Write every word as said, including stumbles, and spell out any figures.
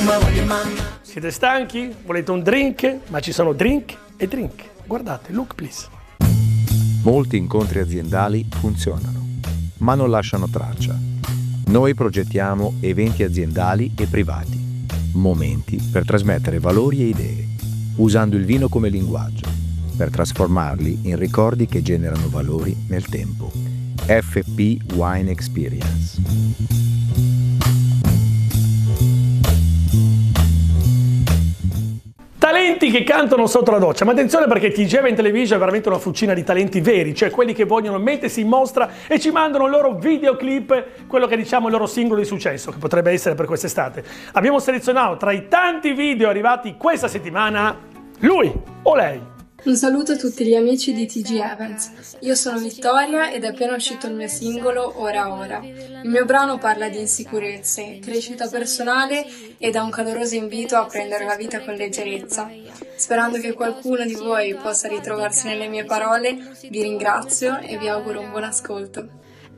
Siete stanchi? Volete un drink? Ma ci sono drink e drink. Guardate, look please. Molti incontri aziendali funzionano, ma non lasciano traccia. Noi progettiamo eventi aziendali e privati, momenti per trasmettere valori e idee, usando il vino come linguaggio, per trasformarli in ricordi che generano valori nel tempo. F P Wine Experience. Talenti che cantano sotto la doccia, ma attenzione perché T G Event Television è veramente una fucina di talenti veri, cioè quelli che vogliono mettersi in mostra e ci mandano il loro videoclip, quello che diciamo il loro singolo di successo, che potrebbe essere per quest'estate. Abbiamo selezionato tra i tanti video arrivati questa settimana, lui o lei. Un saluto a tutti gli amici di T G Events. Io sono Vittoria ed è appena uscito il mio singolo Ora Ora. Il mio brano parla di insicurezze, crescita personale e dà un caloroso invito a prendere la vita con leggerezza. Sperando che qualcuno di voi possa ritrovarsi nelle mie parole, vi ringrazio e vi auguro un buon ascolto.